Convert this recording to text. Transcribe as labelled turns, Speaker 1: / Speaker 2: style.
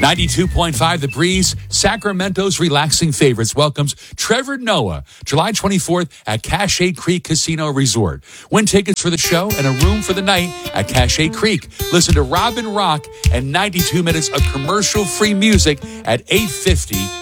Speaker 1: 92.5 The Breeze, Sacramento's relaxing favorites, welcomes Trevor Noah, July 24th at Cascade Creek Casino Resort. Win tickets for the show and a room for the night at Cascade Creek. Listen to Robin Rock and 92 minutes of commercial-free music at 850